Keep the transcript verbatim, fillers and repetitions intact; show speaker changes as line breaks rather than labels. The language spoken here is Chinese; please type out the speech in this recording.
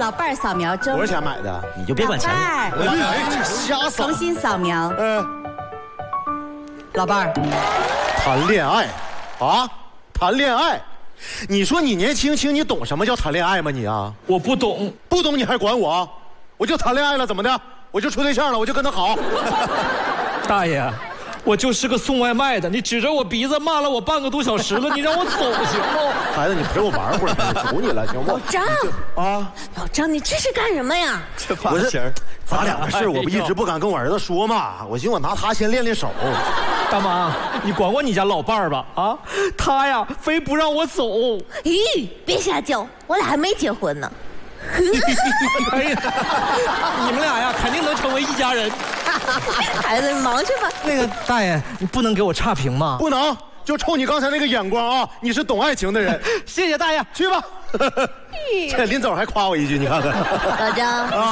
老伴儿扫描中。
多少钱买的？
你就别管钱了。
哎，
哎，瞎扫。
重新扫描。
嗯，
老伴儿，
谈恋爱，啊，谈恋爱。你说你年轻轻，你懂什么叫谈恋爱吗？你啊，
我不懂，
不懂你还管我？我就谈恋爱了，怎么的？我就处对象了，我就跟他好。
大爷，我就是个送外卖的，你指着我鼻子骂了我半个多小时了，你让我走行吗？
孩子，你陪我玩会儿，我求你了，行不？
老张
啊，
老张，你这是干什么呀？
这
我是咱俩的事，我不一直
不。
不敢跟我儿子说嘛，我寻思我拿他先练练手。
大妈，你管管你家老伴儿吧啊！他呀，非不让我走。
咦，别瞎叫，我俩还没结婚呢。
哎呀，你们俩呀，肯定能成为一家人。
孩子，你忙去吧。
那个大爷，你不能给我差评吗？
不能，就冲你刚才那个眼光啊，你是懂爱情的人。
谢谢大爷，
去吧。这临走还夸我一句，你看看。
老张。